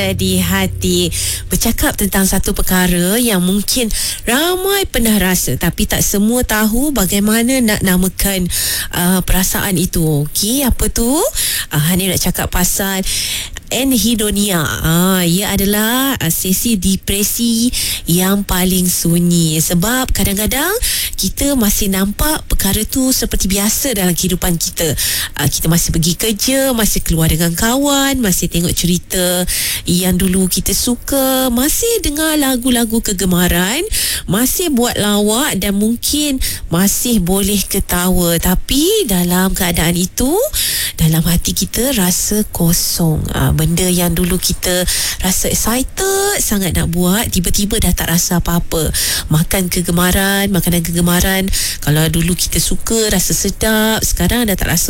Di hati, bercakap tentang satu perkara yang mungkin ramai pernah rasa tapi tak semua tahu bagaimana nak namakan perasaan itu. Okey, apa tu? Hani nak cakap pasal anhedonia. Ia adalah sesi depresi yang paling sunyi. Sebab kadang-kadang kita masih nampak perkara tu seperti biasa dalam kehidupan kita. Kita masih pergi kerja, masih keluar dengan kawan, masih tengok cerita yang dulu kita suka, masih dengar lagu-lagu kegemaran, masih buat lawak dan mungkin masih boleh ketawa. Tapi dalam keadaan itu, dalam hati kita rasa kosong. Benda yang dulu kita rasa excited sangat nak buat, tiba-tiba dah tak rasa apa-apa. Makan kegemaran, makanan kegemaran, kalau dulu kita suka, rasa sedap, sekarang dah tak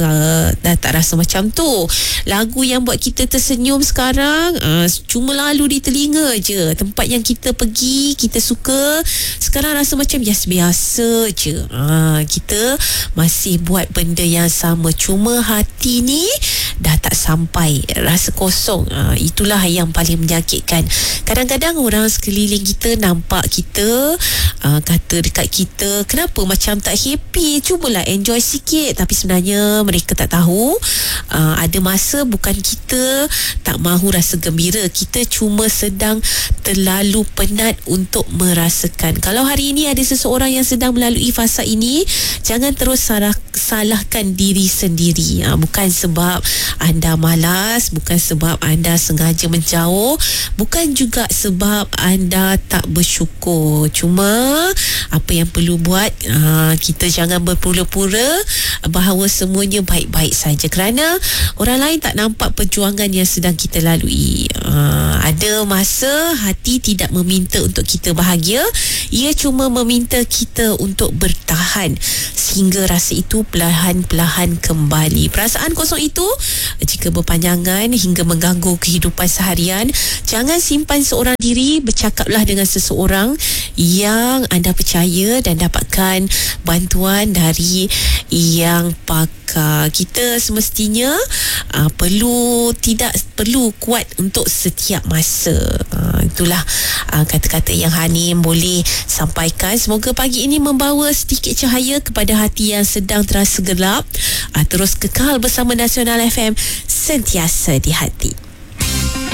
rasa macam tu. Lagu yang buat kita tersenyum sekarang cuma lalu di telinga je. Tempat yang kita pergi, kita suka, sekarang rasa macam biasa-biasa je. Kita masih buat benda yang sama, cuma hati ni dah tak sampai, rasa kosong. Itulah yang paling menyakitkan. Kadang-kadang orang sekeliling kita nampak kita, kata dekat kita, kenapa macam tak happy, cubalah enjoy sikit. Tapi sebenarnya mereka tak tahu, ada masa bukan kita tak mahu rasa gembira, kita cuma sedang terlalu penat untuk merasakan. Kalau hari ini ada seseorang yang sedang melalui fasa ini, jangan terus salahkan diri sendiri. Bukan sebab anda malas, bukan sebab anda sengaja menjauh, bukan juga sebab anda tak bersyukur. Cuma apa yang perlu buat, kita jangan berpura-pura bahawa semuanya baik-baik saja, kerana orang lain tak nampak perjuangan yang sedang kita lalui. Ada masa hati tidak meminta untuk kita bahagia, ia cuma meminta kita untuk bertahan sehingga rasa itu perlahan-perlahan kembali. Perasaan kosong itu jika berpanjangan hingga mengganggu kehidupan seharian, jangan simpan seorang diri, bercakaplah dengan seseorang yang anda percaya dan dapatkan bantuan dari yang pakar. Kita semestinya tidak perlu kuat untuk setiap masa. Itulah kata-kata yang Hanim boleh sampaikan. Semoga pagi ini membawa sedikit cahaya kepada hati yang sedang terasa gelap. Terus kekal bersama Nasional FM, sentiasa di hati.